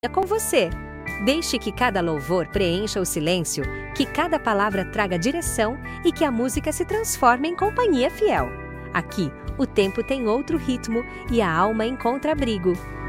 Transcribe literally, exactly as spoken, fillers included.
É com você. Deixe que cada louvor preencha o silêncio, que cada palavra traga direção e que a música se transforme em companhia fiel. Aqui, o tempo tem outro ritmo e a alma encontra abrigo.